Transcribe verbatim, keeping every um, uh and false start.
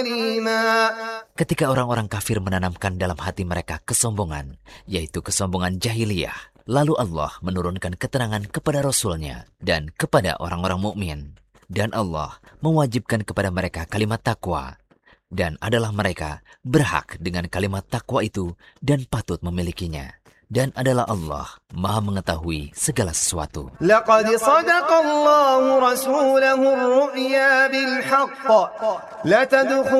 Ketika orang-orang kafir menanamkan dalam hati mereka kesombongan, yaitu kesombongan jahiliyah, lalu Allah menurunkan keterangan kepada Rasul-Nya dan kepada orang-orang mukmin. Dan Allah mewajibkan kepada mereka kalimat takwa. Dan adalah mereka berhak dengan kalimat takwa itu dan patut memilikinya. Dan adalah Allah Maha mengetahui segala sesuatu. Laqad sadaqallahu rasulahu ar-ru'ya bil haqq la tadkhulu